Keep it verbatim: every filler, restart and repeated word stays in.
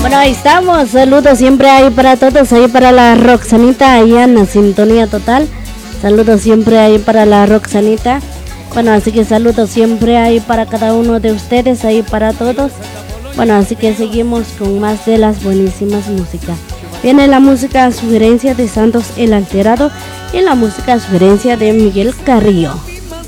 Bueno, ahí estamos. Saludos siempre ahí para todos. Ahí para la Roxanita, ahí en la sintonía total. Saludos siempre ahí para la Roxanita. Bueno, así que saludos siempre ahí para cada uno de ustedes, ahí para todos. Bueno, así que seguimos con más de las buenísimas músicas. Viene la música sugerencia de Santos el Alterado y la música sugerencia de Miguel Carrillo.